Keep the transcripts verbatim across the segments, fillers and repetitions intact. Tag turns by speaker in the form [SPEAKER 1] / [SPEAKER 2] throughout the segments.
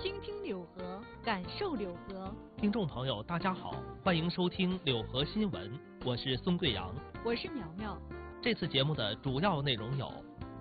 [SPEAKER 1] 倾听柳河，感受柳河。
[SPEAKER 2] 听众朋友，大家好，欢迎收听柳河新闻，我是孙贵阳，
[SPEAKER 1] 我是苗苗。
[SPEAKER 2] 这次节目的主要内容有：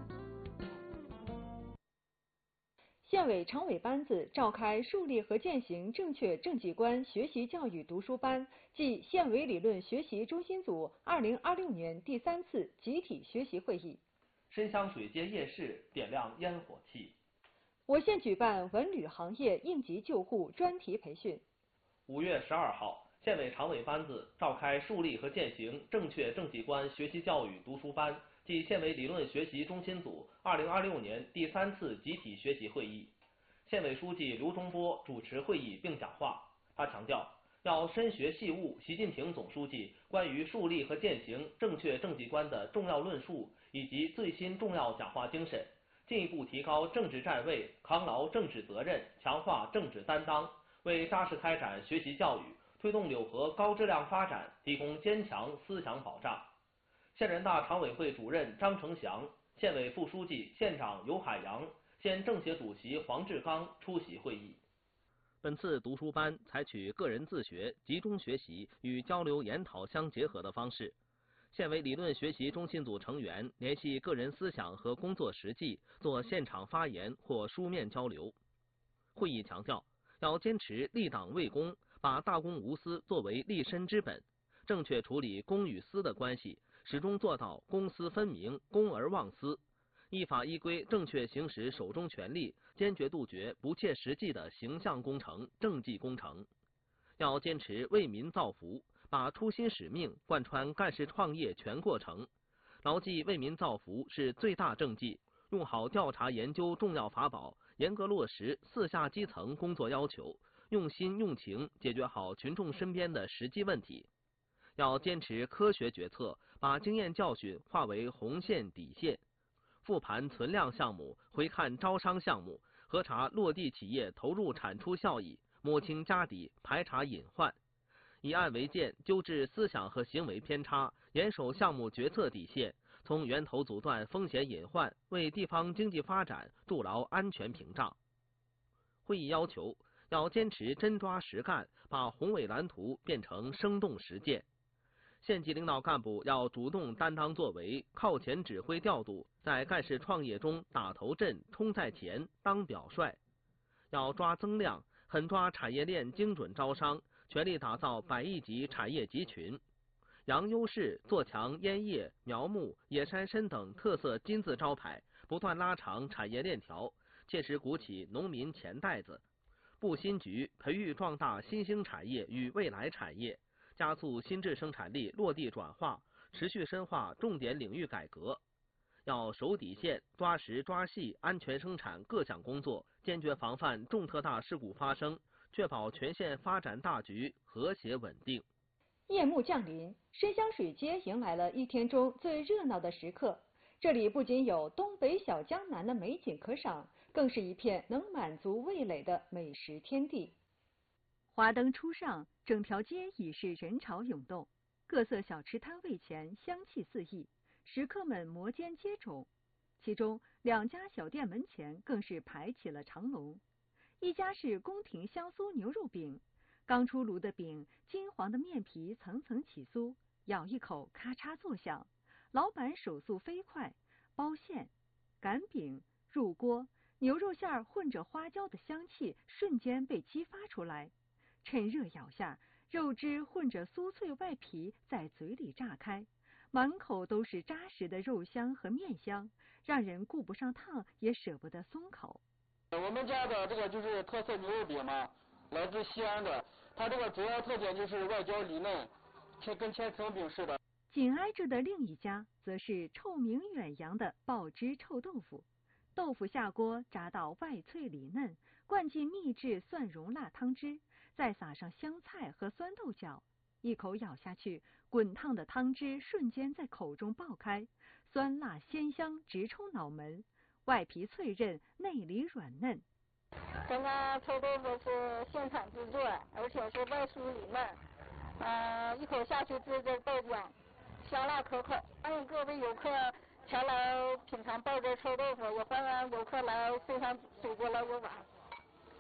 [SPEAKER 3] 县委常委班子召开树立和践行正确政绩观学习教育读书班暨县委理论学习中心组二零二六年第三次集体学习会议。
[SPEAKER 2] 深香水街夜市点亮烟火气。
[SPEAKER 3] 我县举办文旅行业应急救护专题培训。
[SPEAKER 2] 五月十二号，县委常委班子召开树立和践行正确政绩观学习教育读书班暨县委理论学习中心组二零二六年第三次集体学习会议。县委书记刘忠波主持会议并讲话，他强调要深学细悟习近平总书记关于树立和践行正确政绩观的重要论述以及最新重要讲话精神，进一步提高政治站位，扛牢政治责任，强化政治担当，为扎实开展学习教育、推动柳河高质量发展提供坚强思想保障。县人大常委会主任张成祥、县委副书记、县长尤海洋、县政协主席黄志刚出席会议。本次读书班采取个人自学、集中学习与交流研讨相结合的方式，县委理论学习中心组成员联系个人思想和工作实际，做现场发言或书面交流。会议强调，要坚持立党为公，把大公无私作为立身之本，正确处理公与私的关系，始终做到公私分明、公而忘私，依法依规正确行使手中权力，坚决杜绝不切实际的形象工程、政绩工程。要坚持为民造福，把初心使命贯穿干事创业全过程，牢记为民造福是最大政绩，用好调查研究重要法宝，严格落实四下基层工作要求，用心用情解决好群众身边的实际问题。要坚持科学决策，把经验教训化为红线底线，复盘存量项目，回看招商项目，核查落地企业投入产出效益，摸清家底，排查隐患，以案为鉴，纠治思想和行为偏差，严守项目决策底线，从源头阻断风险隐患，为地方经济发展筑牢安全屏障。会议要求，要坚持真抓实干，把宏伟蓝图变成生动实践。县级领导干部要主动担当作为，靠前指挥调度，在干事创业中打头阵、冲在前、当表率。要抓增量，狠抓产业链精准招商，全力打造百亿级产业集群，扬优势，做强烟叶、苗木、野山参等特色金字招牌，不断拉长产业链条，切实鼓起农民钱袋子，布新局，培育壮大新兴产业与未来产业，加速新质生产力落地转化，持续深化重点领域改革。要守底线，抓实抓细安全生产各项工作，坚决防范重特大事故发生，确保全县发展大局和谐稳定。
[SPEAKER 3] 夜幕降临，深香水街迎来了一天中最热闹的时刻。这里不仅有东北小江南的美景可赏，更是一片能满足味蕾的美食天地。
[SPEAKER 1] 华灯初上，整条街已是人潮涌动，各色小吃摊位前香气四溢，食客们摩肩接踵。其中两家小店门前更是排起了长龙。一家是宫廷香酥牛肉饼，刚出炉的饼，金黄的面皮层层起酥，咬一口咔嚓作响。老板手速飞快，包馅、擀饼、入锅，牛肉馅儿混着花椒的香气瞬间被激发出来。趁热咬下，肉汁混着酥脆外皮在嘴里炸开，满口都是扎实的肉香和面香，让人顾不上烫也舍不得松口。
[SPEAKER 4] 我们家的这个就是特色牛肉饼嘛，来自西安的，它这个主要特点就是外焦里嫩，跟千层饼似的。
[SPEAKER 1] 紧挨着的另一家则是臭名远扬的爆汁臭豆腐，豆腐下锅炸到外脆里嫩，灌进秘制蒜蓉辣汤汁，再撒上香菜和酸豆角，一口咬下去，滚烫的汤汁瞬间在口中爆开，酸辣鲜香直冲脑门，外皮脆韧，内里软嫩。
[SPEAKER 5] 咱家臭豆腐是现产制作，而且是外酥里嫩，呃，一口下去滋滋爆浆，香辣可口。欢迎各位游客前来品尝爆汁臭豆腐，也欢迎游客来深香水街来游玩。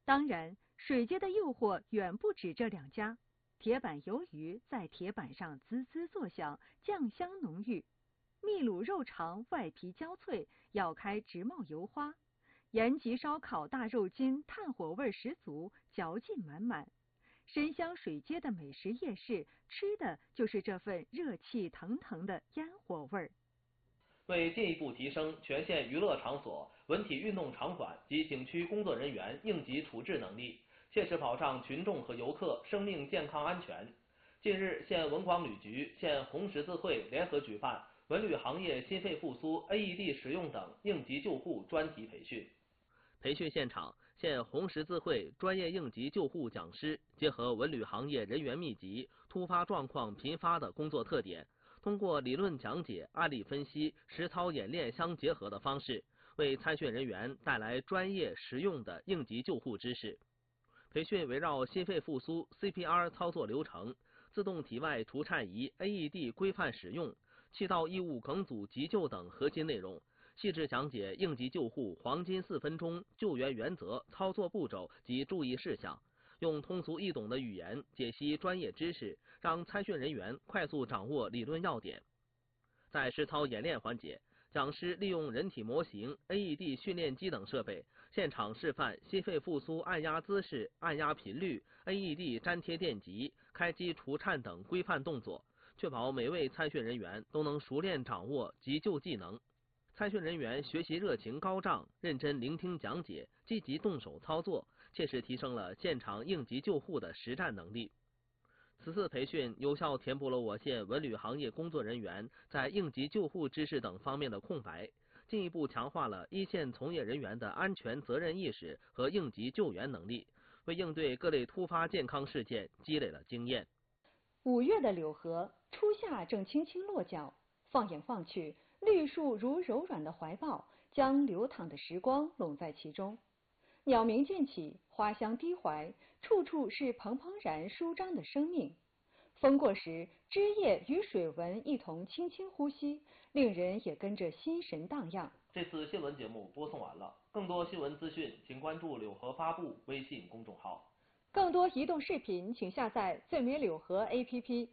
[SPEAKER 1] 当然，水街的诱惑远不止这两家。铁板鱿鱼在铁板上滋滋作响，酱香浓郁；秘鲁肉肠外皮焦脆，咬开直冒油花；延吉烧烤大肉筋炭火味十足，嚼劲满满。深乡水街的美食夜市，吃的就是这份热气腾腾的烟火味儿。
[SPEAKER 2] 为进一步提升全县娱乐场所、文体运动场馆及景区工作人员应急处置能力，切实保障群众和游客生命健康安全。近日，县文广旅局、县红十字会联合举办文旅行业心肺复苏 A E D 使用等应急救护专题培训。培训现场，县红十字会专业应急救护讲师结合文旅行业人员密集、突发状况频发的工作特点，通过理论讲解、案例分析、实操演练相结合的方式，为参训人员带来专业实用的应急救护知识。培训围绕心肺复苏 C P R 操作流程、自动体外除颤仪 A E D 规范使用、气道异物梗阻急救等核心内容，细致讲解应急救护黄金四分钟救援原则、操作步骤及注意事项，用通俗易懂的语言解析专业知识，让参训人员快速掌握理论要点。在实操演练环节，讲师利用人体模型、A E D 训练机等设备，现场示范心肺复苏按压姿势、按压频率、A E D 粘贴电极、开机除颤等规范动作，确保每位参训人员都能熟练掌握急救技能。参训人员学习热情高涨，认真聆听讲解，积极动手操作，切实提升了现场应急救护的实战能力。此次培训有效填补了我县文旅行业工作人员在应急救护知识等方面的空白，进一步强化了一线从业人员的安全责任意识和应急救援能力，为应对各类突发健康事件积累了经验。
[SPEAKER 3] 五月的柳河，初夏正轻轻落脚，放眼望去，绿树如柔软的怀抱，将流淌的时光拢在其中。鸟鸣渐起，花香低怀，处处是蓬蓬然舒张的生命。风过时，枝叶与水纹一同轻轻呼吸，令人也跟着心神荡漾。
[SPEAKER 2] 这次新闻节目播送完了，更多新闻资讯请关注柳河发布微信公众号。
[SPEAKER 3] 更多移动视频请下载最美柳河 A P P。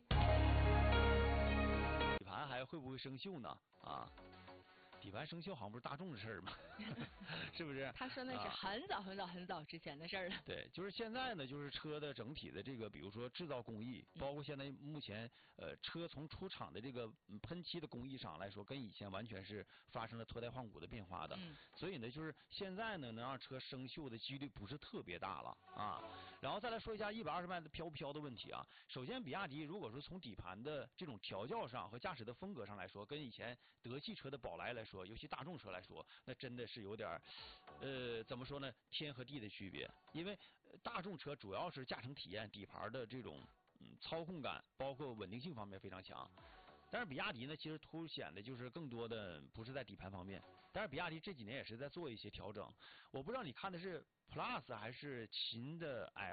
[SPEAKER 6] 底盘还会不会生锈呢？啊？底盘生锈好像不是大众的事儿吗？是不是？
[SPEAKER 7] 他说那是很早很早很早之前的事儿了。
[SPEAKER 6] 对，就是现在呢，就是车的整体的这个，比如说制造工艺，包括现在目前呃车从出厂的这个喷漆的工艺上来说，跟以前完全是发生了脱胎换骨的变化的。嗯。所以呢，就是现在呢，能让车生锈的几率不是特别大了啊。然后再来说一下一百二十迈的飘不飘的问题啊。首先，比亚迪如果说从底盘的这种调教上和驾驶的风格上来说，跟以前德系车的宝来来说，说，尤其大众车来说，那真的是有点，呃，怎么说呢，天和地的区别。因为大众车主要是驾乘体验、底盘的这种嗯操控感，包括稳定性方面非常强。但是比亚迪呢，其实凸显的就是更多的不是在底盘方面。但是比亚迪这几年也是在做一些调整。我不知道你看的是 Plus 还是秦的 L。